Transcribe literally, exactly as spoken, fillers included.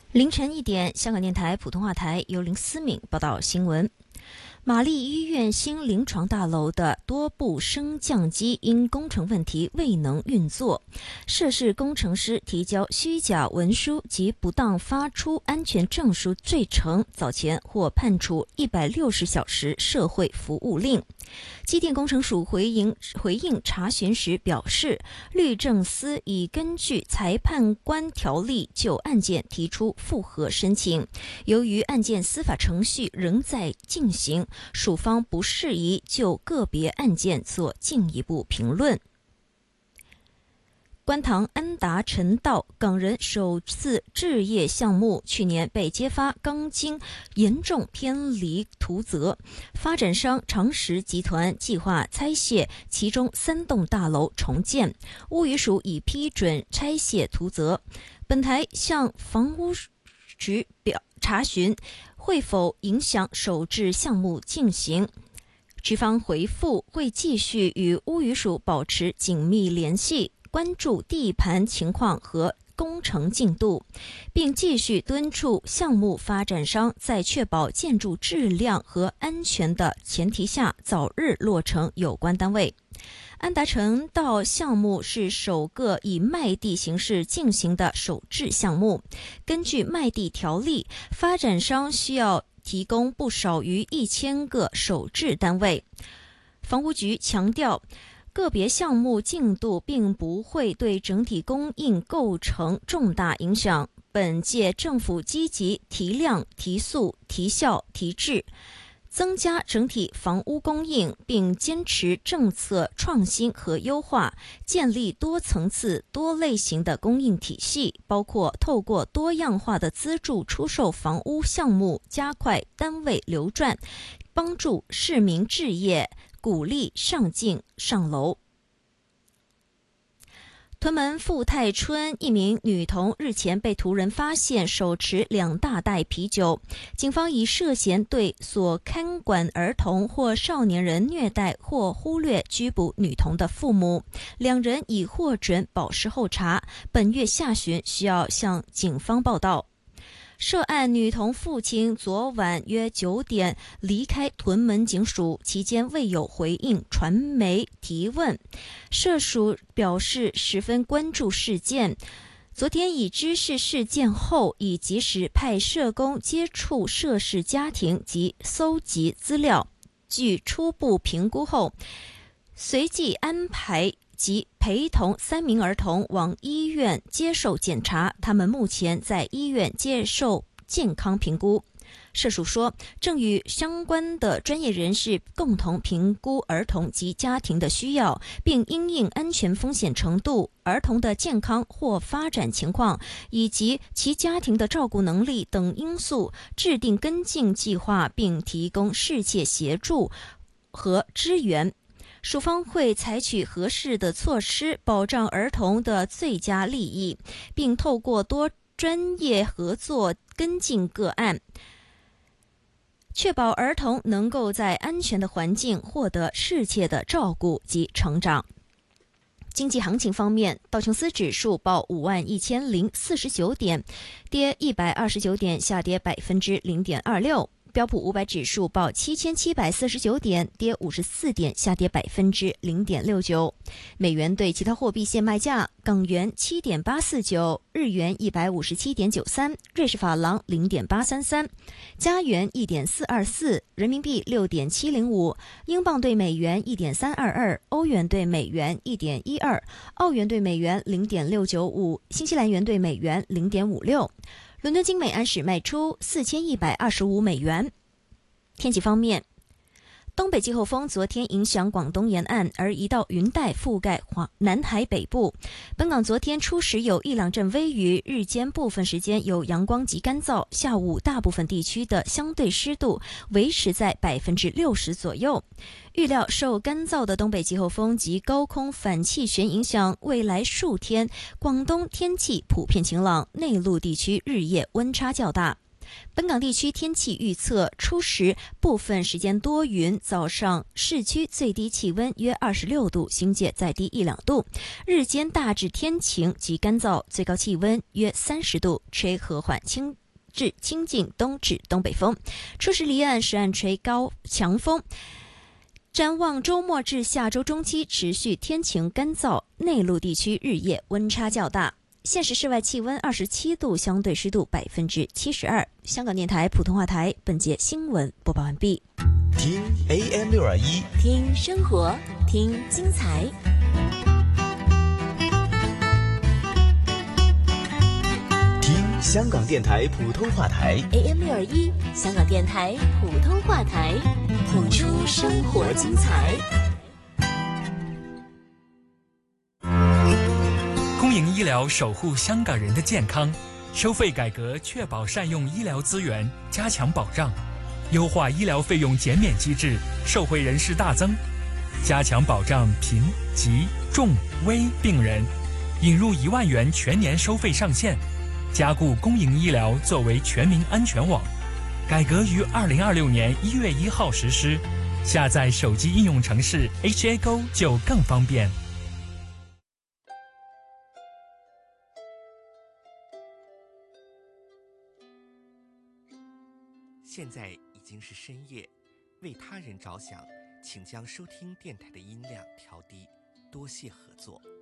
凌晨一点，香港电台普通话台由林思敏报道新闻。玛丽医院新临床大楼的多部升降机因工程问题未能运作，涉事工程师提交虚假文书及不当发出安全证书罪成，早前获判处一百六十小时社会服务令。机电工程署回应回应查询时表示，律政司已根据裁判官条例就案件提出复核申请，由于案件司法程序仍在进行，署方不适宜就个别案件做进一步评论。观塘安达臣道港人首次置业项目去年被揭发钢筋严重偏离图则，发展商长实集团计划拆卸其中三栋大楼重建，屋宇署已批准拆卸图则。本台向房屋局表查询会否影响首置项目进行，局方回复会继续与屋宇署保持紧密联系，关注地盘情况和工程进度，并继续敦促项目发展商在确保建筑质量和安全的前提下早日落成有关单位。安达臣道项目是首个以卖地形式进行的首置项目，根据卖地条例，发展商需要提供不少于一千个首置单位。房屋局强调，个别项目进度并不会对整体供应构成重大影响。本届政府积极提量、提速、提效、提质，增加整体房屋供应，并坚持政策创新和优化，建立多层次、多类型的供应体系，包括透过多样化的资助出售房屋项目，加快单位流转，帮助市民置业，鼓励上进上楼。屯门富泰村一名女童日前被途人发现手持两大袋啤酒，警方以涉嫌对所看管儿童或少年人虐待或忽略拘捕女童的父母，两人已获准保释候查，本月下旬需要向警方报到。涉案女童父亲昨晚约九点离开屯门警署，期间未有回应传媒提问。社署表示十分关注事件，昨天已知悉事件后，已及时派社工接触涉事家庭及搜集资料，据初步评估后，随即安排及陪同三名儿童往医院接受检查，他们目前在医院接受健康评估。社署说，正与相关的专业人士共同评估儿童及家庭的需要，并因应安全风险程度、儿童的健康或发展情况以及其家庭的照顾能力等因素，制定跟进计划，并提供适切协助和支援。署方会采取合适的措施，保障儿童的最佳利益，并透过多专业合作跟进个案，确保儿童能够在安全的环境获得适切的照顾及成长。经济行情方面，道琼斯指数报五万一千零四十九点，跌一百二十九点，下跌百分之零点二六。标普五百指数报七千七百四十九点，跌五十四点，下跌百分之零点六九。美元对其他货币现卖价：港元七点八四九，日元一百五十七点九三，瑞士法郎零点八三三，加元一点四二四，人民币六点七零五，英镑对美元一点三二二，欧元对美元一点一二，澳元对美元零点六九五，新西兰元对美元零点五六。伦敦金每安士卖出四千一百二十五美元。天气方面，东北季候风昨天影响广东沿岸，而一道云带覆盖南海北部。本港昨天初时有一两阵微雨，日间部分时间有阳光及干燥，下午大部分地区的相对湿度维持在百分之六十左右。预料受干燥的东北季候风及高空反气旋影响，未来数天广东天气普遍晴朗，内陆地区日夜温差较大。 本港地区天气预测：初时部分时间多云，早上市区最低气温约二十六度，新界再低一两度。日间大致天晴及干燥，最高气温约三十度，吹和缓清至清劲东至东北风。初时离岸时岸吹高强风。展望周末至下周中期持续天晴干燥，内陆地区日夜温差较大。现时室外气温二十七度，相对湿度百分之七十二。香港电台普通话台本节新闻播报完毕。 听 A M 六二一， 听生活，听精彩。 听香港电台普通话台 A M 六二一，香港电台普通话台，谱出生活精彩。 公营医疗守护香港人的健康，收费改革确保善用医疗资源，加强保障，优化医疗费用减免机制，受惠人士大增，加强保障贫疾重危病人，引入一万元全年收费上限，加固公营医疗作为全民安全网。改革于二零二六年一月一号实施，下载手机应用程式 H A Go 就更方便。 现在已经是深夜，为他人着想，请将收听电台的音量调低，多谢合作。